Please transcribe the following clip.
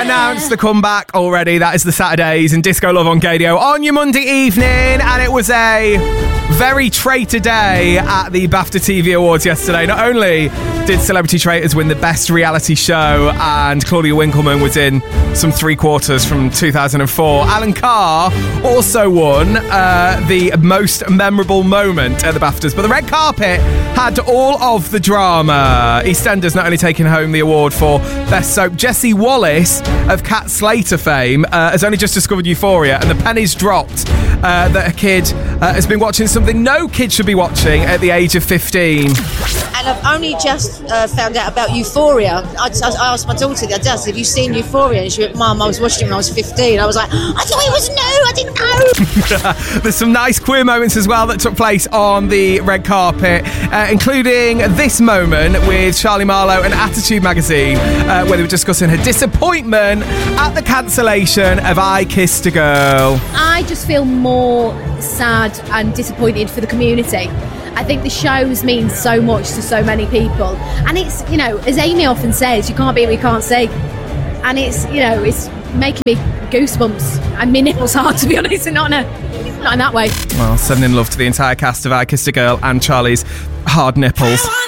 announced the comeback already. That is the Saturdays and Disco Love on Gadio on your Monday evening. And it was a very traitor day at the BAFTA TV Awards yesterday. Not only did Celebrity Traitors win the Best Reality Show and Claudia Winkleman was in some three quarters from 2004, Alan Carr also won the most memorable moment at the BAFTAs. But the red carpet had all of the drama. EastEnders not only taking home the award for Best Soap, Jessie Wallace of Cat Slater fame has only just discovered Euphoria, and the pennies dropped that a kid has been watching something no kid should be watching at the age of 15. And I've only just found out about Euphoria. I asked my daughter the other day, I said, have you seen Euphoria? And she went, Mum, I was watching it when I was 15. I was like, I thought it was new, I didn't know. There's some nice queer moments as well that took place on the red carpet, including this moment with Charlie Marlowe and Attitude magazine, where they were discussing her disappointment at the cancellation of I Kissed a Girl. I just feel more sad and disappointed for the community. I think the shows mean so much to so many people, and it's, you know, as Amy often says, you can't be what you can't see, and it's, you know, it's making me goosebumps and my nipples hard, to be honest, and not in that way. Well, sending love to the entire cast of I Kissed a Girl and Charlie's hard nipples.